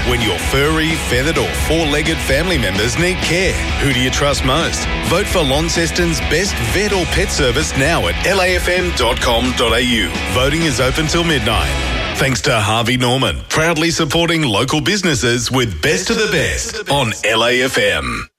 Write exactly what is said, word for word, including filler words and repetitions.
When your furry, feathered or four-legged family members need care, who do you trust most? Vote for Launceston's best vet or pet service now at L A F M dot com dot A U. Voting is open till midnight. Thanks to Harvey Norman, proudly supporting local businesses with Best of the Best on L A F M.